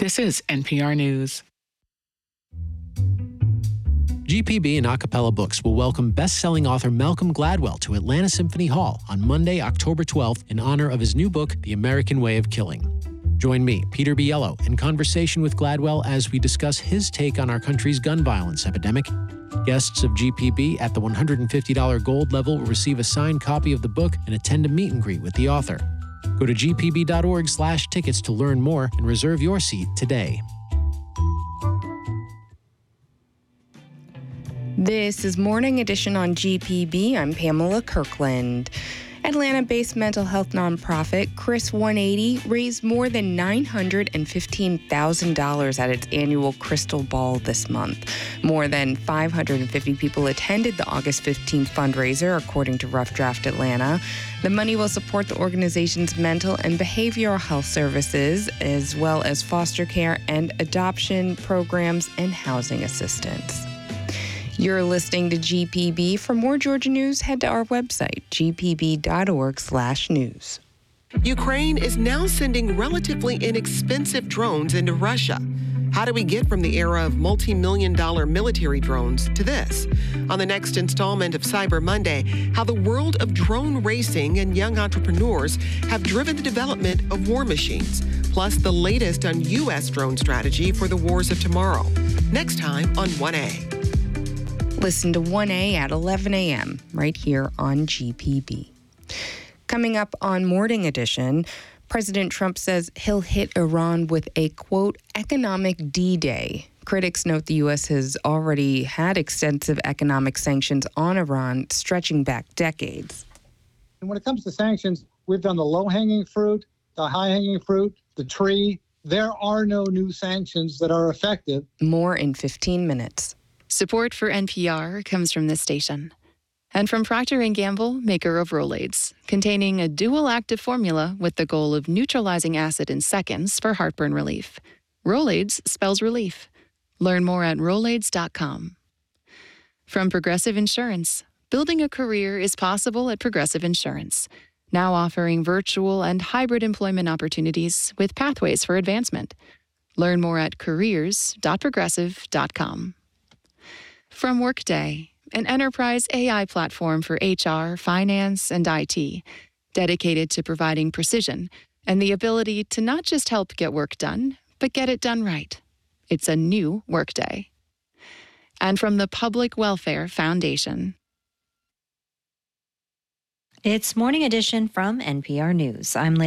This is NPR News. GPB and Acapella Books will welcome best-selling author Malcolm Gladwell to Atlanta Symphony Hall on Monday, October 12th in honor of his new book, The American Way of Killing. Join me, Peter Biello, in conversation with Gladwell as we discuss his take on our country's gun violence epidemic. Guests of GPB at the $150 gold level will receive a signed copy of the book and attend a meet and greet with the author. Go to gpb.org/tickets to learn more and reserve your seat today. This is Morning Edition on GPB. I'm Pamela Kirkland. Atlanta-based mental health nonprofit Chris 180 raised more than $915,000 at its annual Crystal Ball this month. More than 550 people attended the August 15th fundraiser, according to Rough Draft Atlanta. The money will support the organization's mental and behavioral health services, as well as foster care and adoption programs and housing assistance. You're listening to GPB. For more Georgia news, head to our website, gpb.org/news. Ukraine is now sending relatively inexpensive drones into Russia. How do we get from the era of multi-million-dollar military drones to this? On the next installment of Cyber Monday, how the world of drone racing and young entrepreneurs have driven the development of war machines, plus the latest on U.S. drone strategy for the wars of tomorrow. Next time on 1A. Listen to 1A at 11 a.m. right here on GPB. Coming up on Morning Edition, President Trump says he'll hit Iran with a, quote, economic D-Day. Critics note the U.S. has already had extensive economic sanctions on Iran stretching back decades. And when it comes to sanctions, we've done the low-hanging fruit, the high-hanging fruit, the tree. There are no new sanctions that are effective. More in 15 minutes. Support for NPR comes from this station and from Procter & Gamble, maker of Rolaids, containing a dual active formula with the goal of neutralizing acid in seconds for heartburn relief. Rolaids spells relief. Learn more at Rolaids.com. From Progressive Insurance, building a career is possible at Progressive Insurance, now offering virtual and hybrid employment opportunities with pathways for advancement. Learn more at careers.progressive.com. From Workday, an enterprise AI platform for HR, finance, and IT, dedicated to providing precision and the ability to not just help get work done, but get it done right. It's a new Workday. And from the Public Welfare Foundation. It's Morning Edition from NPR News. I'm